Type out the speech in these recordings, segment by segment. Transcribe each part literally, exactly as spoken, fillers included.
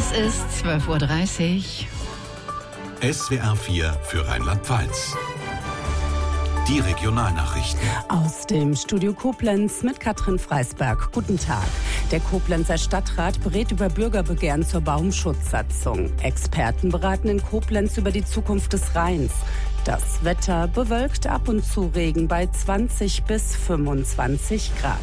Es ist zwölf Uhr dreißig. S W R vier für Rheinland-Pfalz. Die Regionalnachrichten. Aus dem Studio Koblenz mit Katrin Freisberg. Guten Tag. Der Koblenzer Stadtrat berät über Bürgerbegehren zur Baumschutzsatzung. Experten beraten in Koblenz über die Zukunft des Rheins. Das Wetter bewölkt, ab und zu Regen bei zwanzig bis fünfundzwanzig Grad.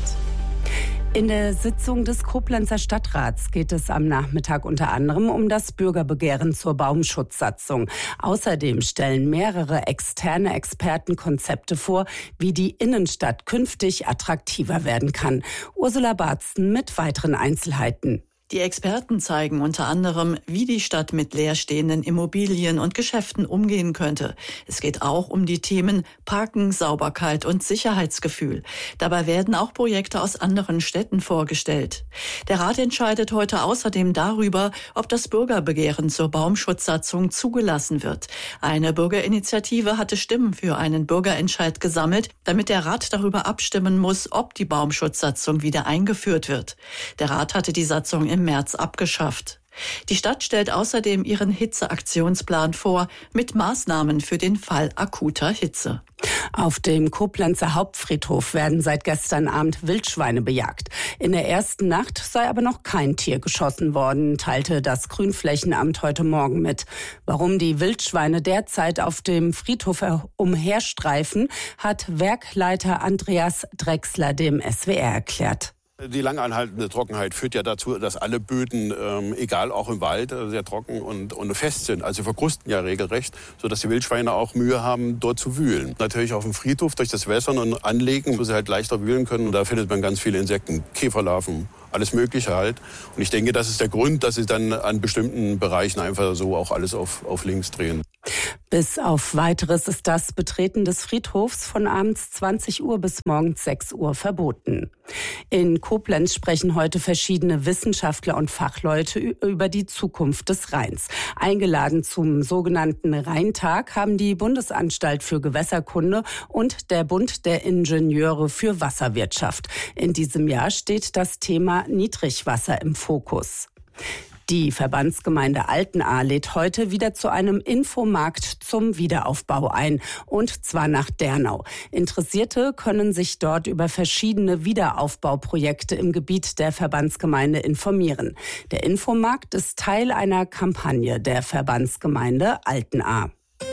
In der Sitzung des Koblenzer Stadtrats geht es am Nachmittag unter anderem um das Bürgerbegehren zur Baumschutzsatzung. Außerdem stellen mehrere externe Experten Konzepte vor, wie die Innenstadt künftig attraktiver werden kann. Ursula Barzen mit weiteren Einzelheiten. Die Experten zeigen unter anderem, wie die Stadt mit leerstehenden Immobilien und Geschäften umgehen könnte. Es geht auch um die Themen Parken, Sauberkeit und Sicherheitsgefühl. Dabei werden auch Projekte aus anderen Städten vorgestellt. Der Rat entscheidet heute außerdem darüber, ob das Bürgerbegehren zur Baumschutzsatzung zugelassen wird. Eine Bürgerinitiative hatte Stimmen für einen Bürgerentscheid gesammelt, damit der Rat darüber abstimmen muss, ob die Baumschutzsatzung wieder eingeführt wird. Der Rat hatte die Satzung im März abgeschafft. Die Stadt stellt außerdem ihren Hitzeaktionsplan vor mit Maßnahmen für den Fall akuter Hitze. Auf dem Koblenzer Hauptfriedhof werden seit gestern Abend Wildschweine bejagt. In der ersten Nacht sei aber noch kein Tier geschossen worden, teilte das Grünflächenamt heute Morgen mit. Warum die Wildschweine derzeit auf dem Friedhof umherstreifen, hat Werkleiter Andreas Drechsler dem S W R erklärt. Die lang anhaltende Trockenheit führt ja dazu, dass alle Böden, ähm, egal auch im Wald, sehr trocken und, und fest sind. Also verkrusten ja regelrecht, sodass die Wildschweine auch Mühe haben, dort zu wühlen. Natürlich auf dem Friedhof durch das Wässern und Anlegen, wo sie halt leichter wühlen können. Und da findet man ganz viele Insekten, Käferlarven, alles Mögliche halt. Und ich denke, das ist der Grund, dass sie dann an bestimmten Bereichen einfach so auch alles auf, auf links drehen. Bis auf Weiteres ist das Betreten des Friedhofs von abends zwanzig Uhr bis morgens sechs Uhr verboten. In Koblenz sprechen heute verschiedene Wissenschaftler und Fachleute über die Zukunft des Rheins. Eingeladen zum sogenannten Rheintag haben die Bundesanstalt für Gewässerkunde und der Bund der Ingenieure für Wasserwirtschaft. In diesem Jahr steht das Thema Niedrigwasser im Fokus. Die Verbandsgemeinde Altenahr lädt heute wieder zu einem Infomarkt zum Wiederaufbau ein, und zwar nach Dernau. Interessierte können sich dort über verschiedene Wiederaufbauprojekte im Gebiet der Verbandsgemeinde informieren. Der Infomarkt ist Teil einer Kampagne der Verbandsgemeinde Altenahr.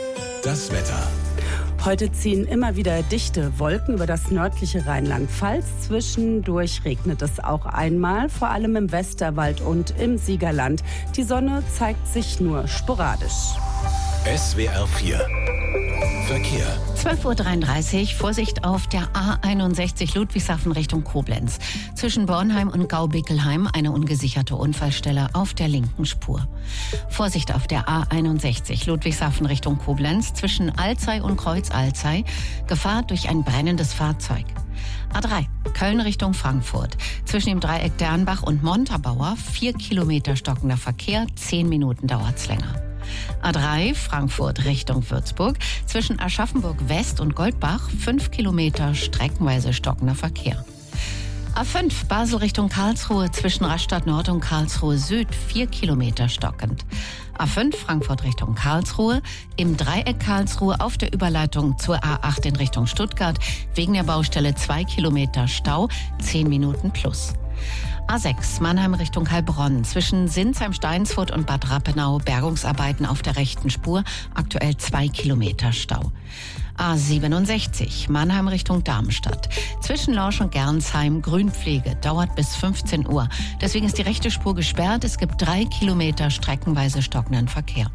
Das Wetter. Heute ziehen immer wieder dichte Wolken über das nördliche Rheinland-Pfalz. Zwischendurch regnet es auch einmal, vor allem im Westerwald und im Siegerland. Die Sonne zeigt sich nur sporadisch. S W R vier Verkehr. zwölf Uhr dreiunddreißig, Vorsicht auf der A einundsechzig Ludwigshafen Richtung Koblenz. Zwischen Bornheim und Gaubickelheim eine ungesicherte Unfallstelle auf der linken Spur. Vorsicht auf der A einundsechzig Ludwigshafen Richtung Koblenz. Zwischen Alzey und Kreuz-Alzey Gefahr durch ein brennendes Fahrzeug. A drei, Köln Richtung Frankfurt. Zwischen dem Dreieck Dernbach und Montabaur vier Kilometer stockender Verkehr, zehn Minuten dauert's länger. A drei, Frankfurt Richtung Würzburg. Zwischen Aschaffenburg West und Goldbach fünf Kilometer streckenweise stockender Verkehr. A fünf, Basel Richtung Karlsruhe. Zwischen Rastatt Nord und Karlsruhe Süd vier Kilometer stockend. A fünf, Frankfurt Richtung Karlsruhe. Im Dreieck Karlsruhe auf der Überleitung zur A acht in Richtung Stuttgart. Wegen der Baustelle zwei Kilometer Stau, zehn Minuten plus. A sechs, Mannheim Richtung Heilbronn. Zwischen Sinsheim-Steinsfurt und Bad Rappenau Bergungsarbeiten auf der rechten Spur. Aktuell zwei Kilometer Stau. A siebenundsechzig, Mannheim Richtung Darmstadt. Zwischen Lorsch und Gernsheim Grünpflege, dauert bis fünfzehn Uhr. Deswegen ist die rechte Spur gesperrt. Es gibt drei Kilometer streckenweise stockenden Verkehr.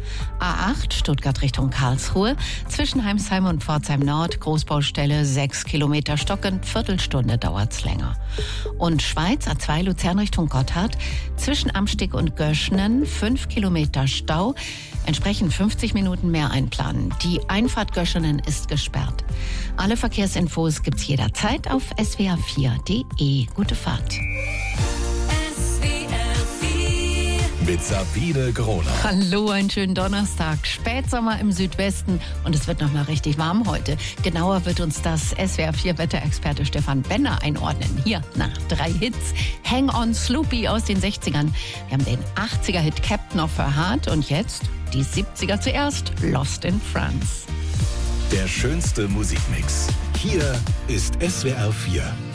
A acht, Stuttgart Richtung Karlsruhe. Zwischen Heimsheim und Pforzheim Nord, Großbaustelle, sechs Kilometer stockend, Viertelstunde dauert's länger. Und Schweiz, A zwei, Luzern Richtung Gotthard. Zwischen Amstig und Göschnen, fünf Kilometer Stau. Entsprechend fünfzig Minuten mehr einplanen. Die Einfahrt Göschenen ist gesperrt. Alle Verkehrsinfos gibt's jederzeit auf S W R vier Punkt de. Gute Fahrt. mit Sabine Groner. Hallo, einen schönen Donnerstag. Spätsommer im Südwesten und es wird noch mal richtig warm heute. Genauer wird uns das S W R vier Wetterexperte Stefan Benner einordnen. Hier nach drei Hits. Hang on Sloopy aus den sechzigern. Wir haben den achtziger-Hit Captain of Her Heart und jetzt die siebziger zuerst. Lost in France. Der schönste Musikmix. Hier ist S W R vier.